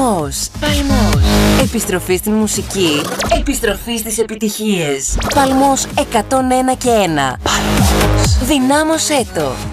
Παλμός. Επιστροφή στην μουσική. Επιστροφή στις επιτυχίες. Παλμός 101 και 1. Παλμός. Δυνάμωσέ το.